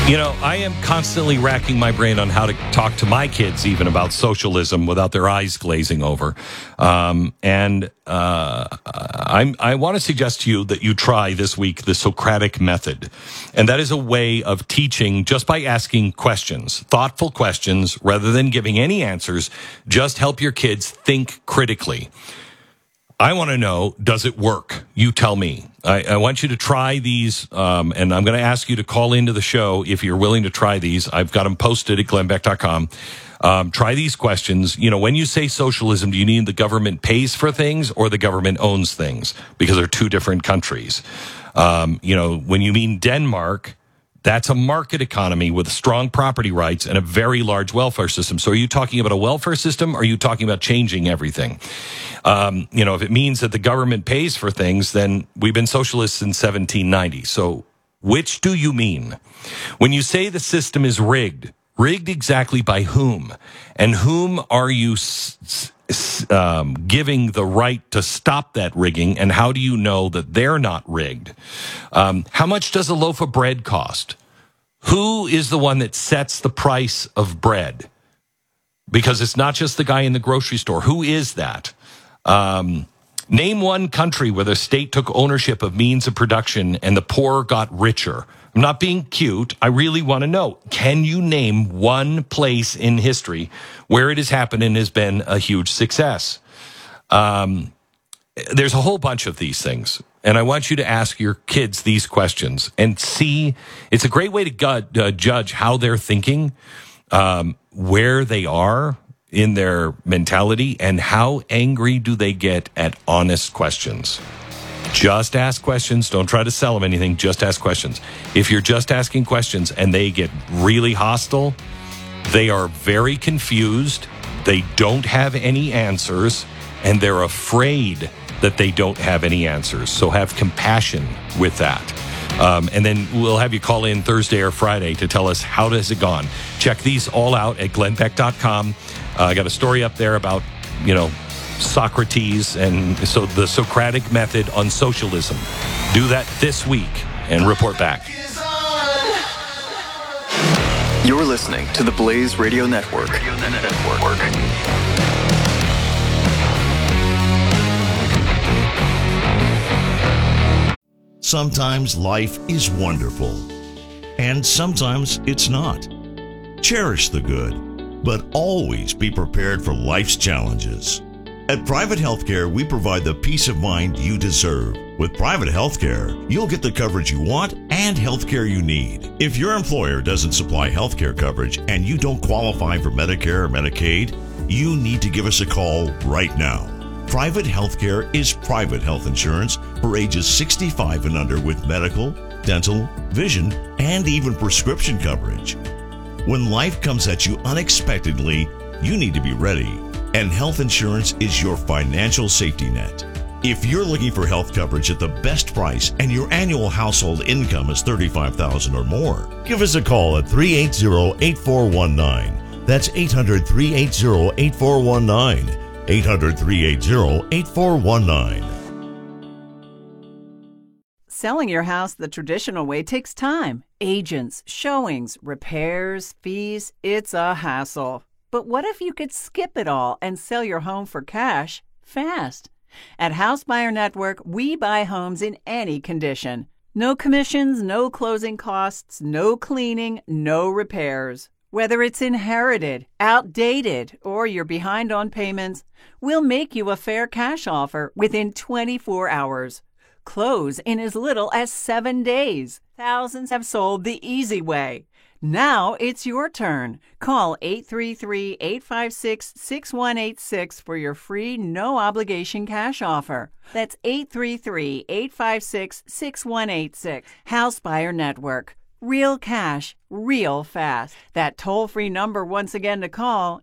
You know, I am constantly racking my brain on how to talk to my kids even about socialism without their eyes glazing over. I want to suggest to you that you try this week the Socratic method. And that is a way of teaching just by asking questions, thoughtful questions, rather than giving any answers. Just help your kids think critically. I want to know, does it work? You tell me. I want you to try these, and I'm going to ask you to call into the show if you're willing to try these. I've got them posted at glennbeck.com. Try these questions. You know, when you say socialism, do you mean the government pays for things or the government owns things? Because they're two different countries. When you mean Denmark, that's a market economy with strong property rights and a very large welfare system. So are you talking about a welfare system or are you talking about changing everything? If it means that the government pays for things, then we've been socialists since 1790. So which do you mean? When you say the system is rigged exactly by whom? And whom are you giving the right to stop that rigging? And how do you know that they're not rigged? How much does a loaf of bread cost? Who is the one that sets the price of bread? Because it's not just the guy in the grocery store. Who is that? Name one country where the state took ownership of means of production and the poor got richer. I'm not being cute. I really want to know. Can you name one place in history where it has happened and has been a huge success? There's a whole bunch of these things. And I want you to ask your kids these questions and see. It's a great way to judge how they're thinking, where they are in their mentality, and how angry do they get at honest questions. Just ask questions. Don't try to sell them anything. Just ask questions. If you're just asking questions and they get really hostile, they are very confused. They don't have any answers, and they're afraid that they don't have any answers. So have compassion with that. And then we'll have you call in Thursday or Friday to tell us how has it gone. Check these all out at glennbeck.com. I got a story up there about, Socrates and so the Socratic method on socialism. Do that this week and report back. You're listening to the Blaze Radio Network. Sometimes life is wonderful, and sometimes it's not. Cherish the good, but always be prepared for life's challenges. At Private Healthcare, we provide the peace of mind you deserve. With Private Healthcare, you'll get the coverage you want and healthcare you need. If your employer doesn't supply healthcare coverage and you don't qualify for Medicare or Medicaid, you need to give us a call right now. Private Healthcare is private health insurance for ages 65 and under with medical, dental, vision, and even prescription coverage. When life comes at you unexpectedly, you need to be ready. And health insurance is your financial safety net. If you're looking for health coverage at the best price and your annual household income is $35,000 or more, give us a call at 380-8419. That's 800-380-8419. 800-380-8419. Selling your house the traditional way takes time. Agents, showings, repairs, fees. It's a hassle. But what if you could skip it all and sell your home for cash fast? At House Buyer Network, we buy homes in any condition. No commissions, no closing costs, no cleaning, no repairs. Whether it's inherited, outdated, or you're behind on payments, we'll make you a fair cash offer within 24 hours. Close in as little as 7 days. Thousands have sold the easy way. Now it's your turn. Call 833-856-6186 for your free, no-obligation cash offer. That's 833-856-6186. House Buyer Network. Real cash, real fast. That toll-free number once again to call,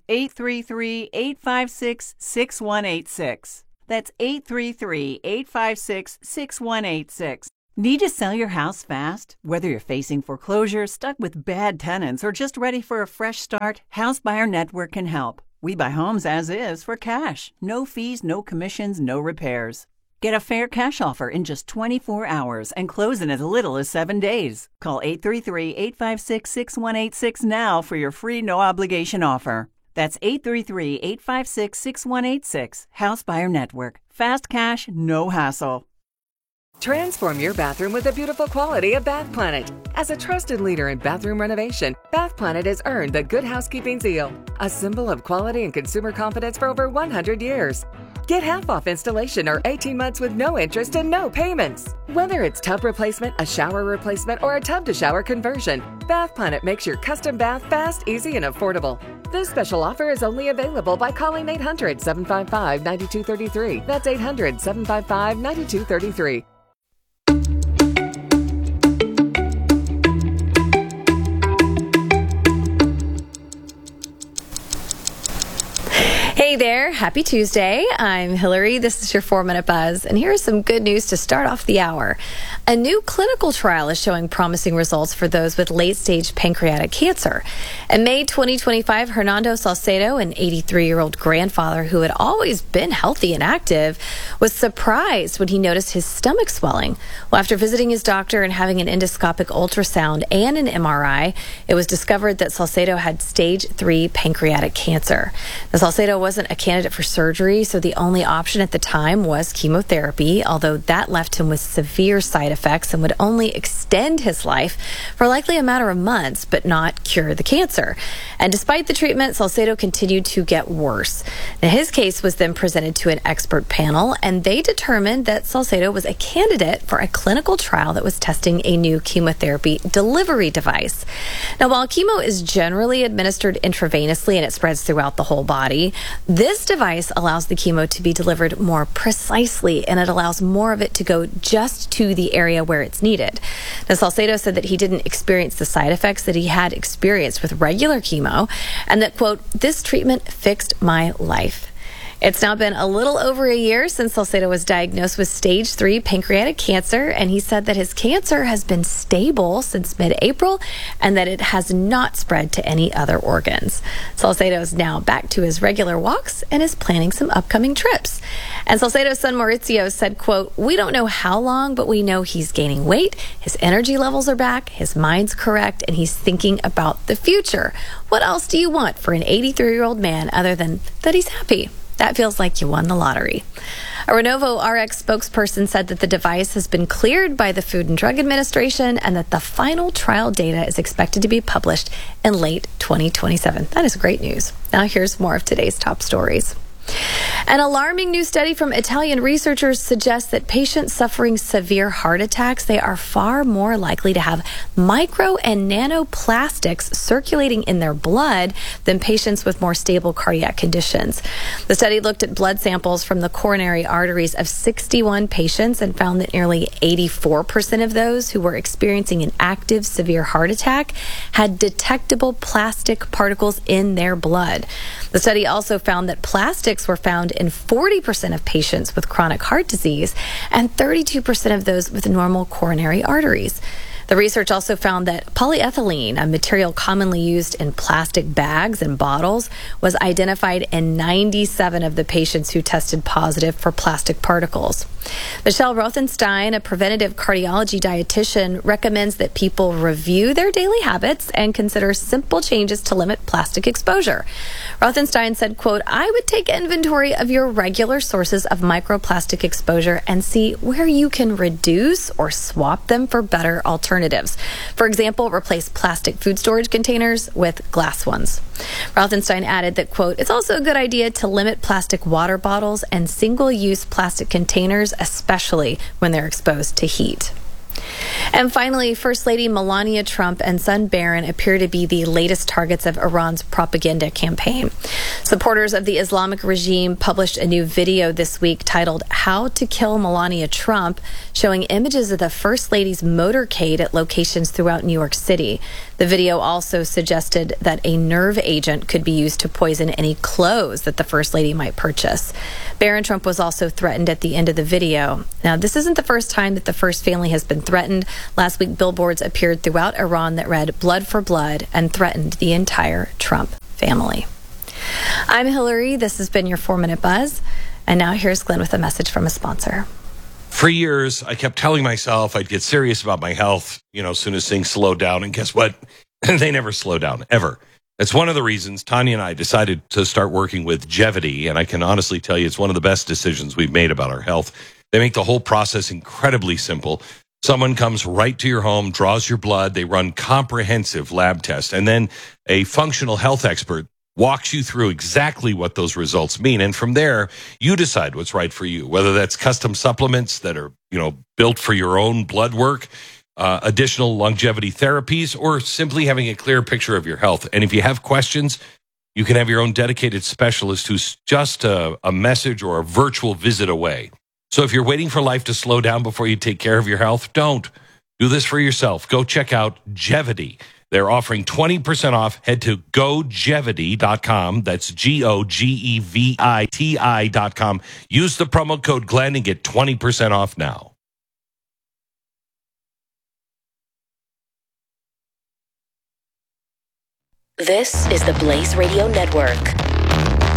833-856-6186. That's 833-856-6186. Need to sell your house fast? Whether you're facing foreclosure, stuck with bad tenants, or just ready for a fresh start, House Buyer Network can help. We buy homes as is for cash. No fees, no commissions, no repairs. Get a fair cash offer in just 24 hours and close in as little as 7 days. Call 833-856-6186 now for your free no-obligation offer. That's 833-856-6186. House Buyer Network. Fast cash, no hassle. Transform your bathroom with the beautiful quality of Bath Planet. As a trusted leader in bathroom renovation, Bath Planet has earned the Good Housekeeping seal, a symbol of quality and consumer confidence for over 100 years. Get half off installation or 18 months with no interest and no payments. Whether it's tub replacement, a shower replacement, or a tub-to-shower conversion, Bath Planet makes your custom bath fast, easy, and affordable. This special offer is only available by calling 800-755-9233. That's 800-755-9233. Hey there, happy Tuesday. I'm Hillary. This is your 4-Minute Buzz, and here's some good news to start off the hour. A new clinical trial is showing promising results for those with late-stage pancreatic cancer. In May 2025, Hernando Salcedo, an 83-year-old grandfather who had always been healthy and active, was surprised when he noticed his stomach swelling. Well, after visiting his doctor and having an endoscopic ultrasound and an MRI, it was discovered that Salcedo had stage 3 pancreatic cancer. Now, Salcedo wasn't a candidate for surgery, so the only option at the time was chemotherapy, although that left him with severe side effects and would only extend his life for likely a matter of months, but not cure the cancer. And despite the treatment, Salcedo continued to get worse. Now, his case was then presented to an expert panel, and they determined that Salcedo was a candidate for a clinical trial that was testing a new chemotherapy delivery device. Now, while chemo is generally administered intravenously and it spreads throughout the whole body, this device allows the chemo to be delivered more precisely, and it allows more of it to go just to the area where it's needed. Now, Salcedo said that he didn't experience the side effects that he had experienced with regular chemo, and that, quote, "This treatment fixed my life." It's now been a little over a year since Salcedo was diagnosed with stage 3 pancreatic cancer, and he said that his cancer has been stable since mid-April and that it has not spread to any other organs. Salcedo is now back to his regular walks and is planning some upcoming trips. And Salcedo's son Maurizio said, quote, "We don't know how long, but we know he's gaining weight, his energy levels are back, his mind's correct, and he's thinking about the future. What else do you want for an 83-year-old man other than that he's happy? That feels like you won the lottery." A Renovo RX spokesperson said that the device has been cleared by the Food and Drug Administration and that the final trial data is expected to be published in late 2027. That is great news. Now here's more of today's top stories. An alarming new study from Italian researchers suggests that patients suffering severe heart attacks, they are far more likely to have micro and nanoplastics circulating in their blood than patients with more stable cardiac conditions. The study looked at blood samples from the coronary arteries of 61 patients and found that nearly 84% of those who were experiencing an active severe heart attack had detectable plastic particles in their blood. The study also found that plastics were found in 40% of patients with chronic heart disease and 32% of those with normal coronary arteries. The research also found that polyethylene, a material commonly used in plastic bags and bottles, was identified in 97 of the patients who tested positive for plastic particles. Michelle Rothenstein, a preventative cardiology dietitian, recommends that people review their daily habits and consider simple changes to limit plastic exposure. Rothenstein said, quote, "I would take inventory of your regular sources of microplastic exposure and see where you can reduce or swap them for better alternatives. For example, replace plastic food storage containers with glass ones." Rothenstein added that, quote, "It's also a good idea to limit plastic water bottles and single-use plastic containers, especially when they're exposed to heat." And finally, First Lady Melania Trump and son Barron appear to be the latest targets of Iran's propaganda campaign. Supporters of the Islamic regime published a new video this week titled "How to Kill Melania Trump," showing images of the First Lady's motorcade at locations throughout New York City. The video also suggested that a nerve agent could be used to poison any clothes that the First Lady might purchase. Barron Trump was also threatened at the end of the video. Now, this isn't the first time that the First Family has been threatened. Last week, billboards appeared throughout Iran that read "Blood for Blood" and threatened the entire Trump family. I'm Hillary. This has been your 4-Minute Buzz. And now here's Glenn with a message from a sponsor. For years, I kept telling myself I'd get serious about my health, as soon as things slowed down. And guess what? They never slow down, ever. That's one of the reasons Tanya and I decided to start working with Gevity. And I can honestly tell you it's one of the best decisions we've made about our health. They make the whole process incredibly simple. Someone comes right to your home, draws your blood. They run comprehensive lab tests. And then a functional health expert walks you through exactly what those results mean. And from there, you decide what's right for you, whether that's custom supplements that are, built for your own blood work, additional longevity therapies, or simply having a clear picture of your health. And if you have questions, you can have your own dedicated specialist who's just a message or a virtual visit away. So if you're waiting for life to slow down before you take care of your health, don't. Do this for yourself. Go check out Gevity. They're offering 20% off. Head to gogevity.com. That's GOGEVITI.com. Use the promo code Glenn and get 20% off now. This is the Blaze Radio Network.